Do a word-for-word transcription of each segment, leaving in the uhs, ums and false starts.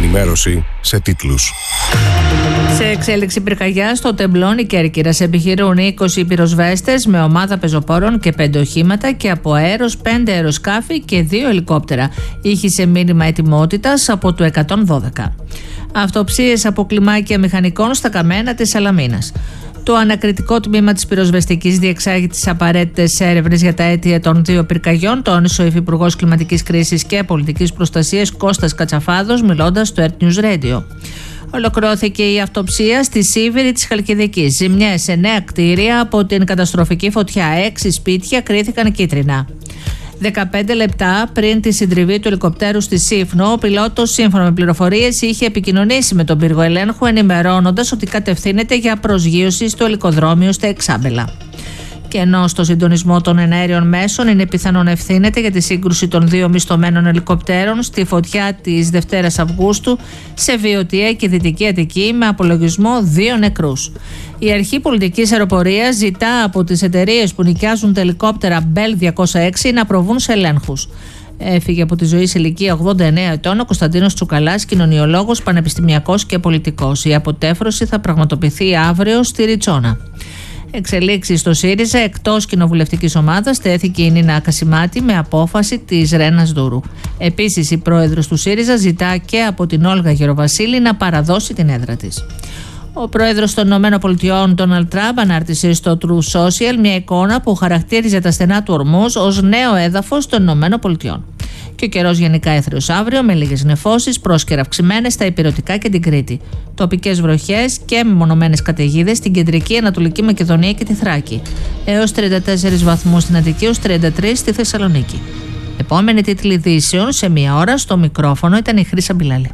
Ενημέρωση σε τίτλους. Σε εξέλιξη πυρκαγιά στο Τεμπλόνι Κέρκυρας επιχειρούν είκοσι πυροσβέστες με ομάδα πεζοπόρων και πέντε οχήματα και από αέρος πέντε αεροσκάφη και δύο ελικόπτερα. Ήχησε μήνυμα ετοιμότητας από το εκατόν δώδεκα. Αυτοψίες από κλιμάκια μηχανικών στα καμένα της Σαλαμίνας. Το ανακριτικό τμήμα της πυροσβεστικής διεξάγει τις απαραίτητες έρευνες για τα αίτια των δύο πυρκαγιών, τόνισε ο Υφυπουργός Κλιματικής Κρίσης και Πολιτικής Προστασίας Κώστας Κατσαφάδος, μιλώντας στο Earth News Radio. Ολοκληρώθηκε η αυτοψία στη Σίβηρη της Χαλκιδικής. Ζημιές σε νέα κτίρια από την καταστροφική φωτιά. Έξι σπίτια κρίθηκαν κίτρινα. δεκαπέντε λεπτά πριν τη συντριβή του ελικοπτέρου στη Σύφνο, ο πιλότος, σύμφωνα με πληροφορίες, είχε επικοινωνήσει με τον πύργο ελέγχου, ενημερώνοντας ότι κατευθύνεται για προσγείωση στο ελικοδρόμιο στα Εξάμπελα. Και ενώ στο συντονισμό των εναέριων μέσων είναι πιθανόν ευθύνεται για τη σύγκρουση των δύο μισθωμένων ελικοπτέρων στη φωτιά της Δευτέρας Αυγούστου σε Βιωτία και Δυτική Αττική, με απολογισμό δύο νεκρούς. Η Αρχή Πολιτικής Αεροπορίας ζητά από τις εταιρείες που νοικιάζουν τα ελικόπτερα Μπέλ διακόσια έξι να προβούν σε ελέγχους. Έφυγε από τη ζωή σε ηλικία ογδόντα εννέα ετών ο Κωνσταντίνος Τσουκαλάς, κοινωνιολόγος, πανεπιστημιακός και πολιτικός. Η αποτέφρωση θα πραγματοποιηθεί αύριο στη Ριτσόνα. Εξελίξεις στο ΣΥΡΙΖΑ, εκτός κοινοβουλευτικής ομάδας τέθηκε η Νίνα Κασιμάτη με απόφαση της Ρένας Δούρου. Επίσης, η πρόεδρος του ΣΥΡΙΖΑ ζητά και από την Όλγα Γεροβασίλη να παραδώσει την έδρα της. Ο πρόεδρος των ΗΠΑ, Ντόναλντ Τραμπ, ανάρτησε στο True Social μια εικόνα που χαρακτήριζε τα στενά του Ορμούζ ως νέο έδαφος των ΗΠΑ. Και ο καιρός γενικά έθριος αύριο, με λίγες νεφώσεις, πρόσκαιρα αυξημένες στα ηπειρωτικά και την Κρήτη. Τοπικές βροχές και μεμονωμένες καταιγίδες στην κεντρική Ανατολική Μακεδονία και τη Θράκη. Έως τριάντα τέσσερις βαθμούς στην Αττική, έως τριάντα τρεις στη Θεσσαλονίκη. Επόμενη τίτλη ειδήσεων σε μία ώρα. Στο μικρόφωνο ήταν η Χρύσα Μπιλάλη.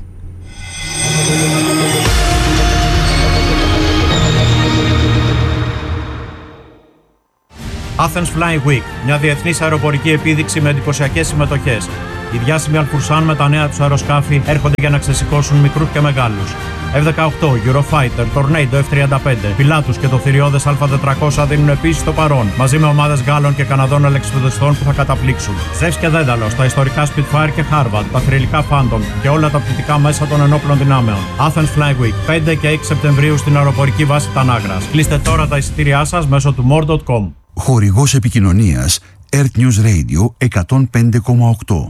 Athens Flying Week, μια διεθνής αεροπορική επίδειξη με εντυπωσιακές συμμετοχές. Οι διάσημοι Αλφουρσάν με τα νέα τους αεροσκάφη έρχονται για να ξεσηκώσουν μικρούς και μεγάλους. εφ δεκαοκτώ, Eurofighter, Tornado εφ τριάντα πέντε, Pilatus και το θηριώδες Α τετρακόσια δίνουν επίσης το παρόν, μαζί με ομάδες Γάλλων και Καναδών ελεξιπτωτιστών που θα καταπλήξουν. Ζεύς και Δένταλος, τα ιστορικά Spitfire και Harvard, τα θρυλικά Phantom και όλα τα πτυτικά μέσα των ενόπλων δυνάμεων. Athens Flying Week, πέντε και έξι Σεπτεμβρίου στην αεροπορική βάση Τανάγρας. Κλείστε τώρα τα εισιτήριά σας μέσω του more τελεία com. Χορηγός επικοινωνίας Earth News Radio εκατόν πέντε κόμμα οκτώ.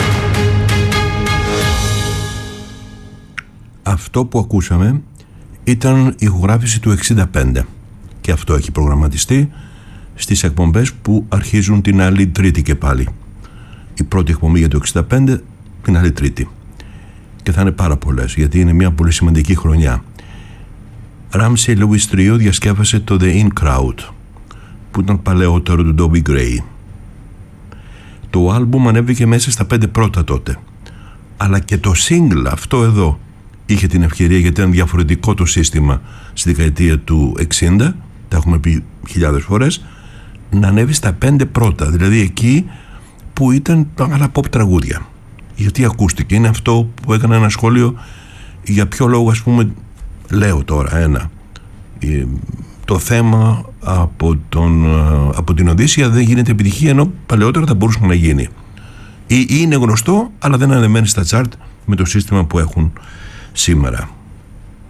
Αυτό που ακούσαμε ήταν η ηχογράφηση του εξήντα πέντε και αυτό έχει προγραμματιστεί στις εκπομπές που αρχίζουν την άλλη Τρίτη και πάλι. Η πρώτη εκπομπή για το εξήντα πέντε την άλλη Τρίτη και θα είναι πάρα πολλές γιατί είναι μια πολύ σημαντική χρονιά. Ramsey Lewis Trio διασκεύασε το The In Crowd που ήταν παλαιότερο του Dobby Gray. Το άλμπουμ ανέβηκε μέσα στα πέντε πρώτα τότε, αλλά και το single αυτό εδώ είχε την ευκαιρία, γιατί ήταν διαφορετικό το σύστημα στη δεκαετία του εξήντα, τα έχουμε πει χιλιάδες φορές, να ανέβει στα πέντε πρώτα, δηλαδή εκεί που ήταν τα άλλα pop τραγούδια. Γιατί ακούστηκε, είναι αυτό που έκανα ένα σχόλιο για ποιο λόγο, ας πούμε, λέω τώρα ένα, το θέμα από, τον, από την Οδύσσεια δεν γίνεται επιτυχία, ενώ παλαιότερα θα μπορούσε να γίνει, ή είναι γνωστό αλλά δεν ανεβαίνει στα chart με το σύστημα που έχουν σήμερα.